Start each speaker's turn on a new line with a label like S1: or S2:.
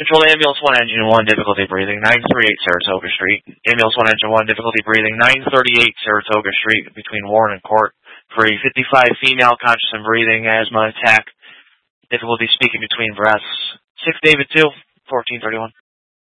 S1: Control to Ambulance 1, Engine 1, difficulty breathing, 938 Saratoga Street. Ambulance 1, Engine 1, difficulty breathing, 938 Saratoga Street, between Warren and Court, for a 55 female, conscious and breathing, asthma attack, difficulty speaking between breaths. 6 David 2, 1431.